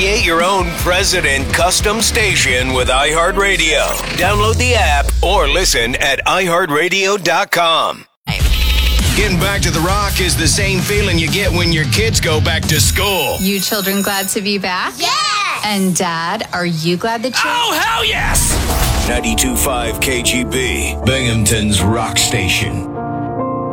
Create your own President custom station with iHeartRadio. Download the app or listen at iHeartRadio.com. Getting back to the Rock is the same feeling you get when your kids go back to school. You children glad to be back? Yes! And Dad, are you glad that you... Oh, hell yes! 92.5 KGB, Binghamton's Rock Station.